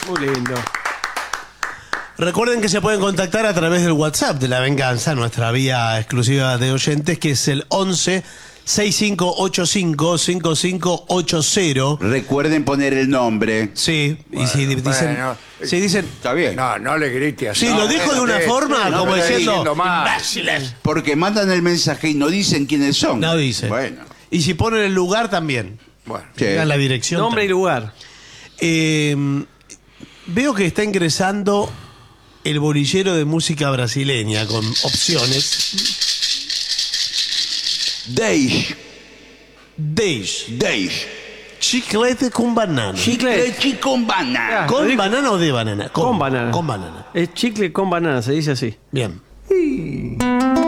Muy lindo. Recuerden que se pueden contactar a través del WhatsApp de La Venganza, nuestra vía exclusiva de oyentes, que es el 11 6585 5580. Recuerden poner el nombre. Sí, y si dicen, bueno, si dicen, Está bien. No le grite así. sí, lo dijo de una forma no, como pero diciendo, más. imbéciles. Porque mandan el mensaje y no dicen quiénes son. No dicen. Bueno. Y si ponen el lugar también, Bueno, Sí. digan la dirección. Nombre y también. lugar. Veo que está ingresando el bolillero de música brasileña con opciones. Deish. Deish. Chiclete con banana. Chiclete con banana. Ah, ¿Con banana o de banana? Con banana. Con banana. Es chicle con banana, se dice así. Bien.